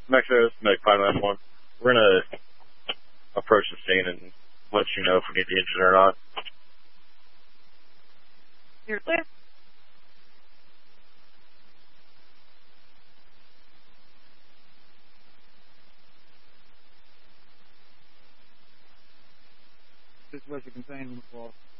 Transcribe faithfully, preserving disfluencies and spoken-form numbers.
Mexico, Medic five nine one. We're going to approach the scene and let you know if we need the engine or not. You're clear. Situation contained on the floor.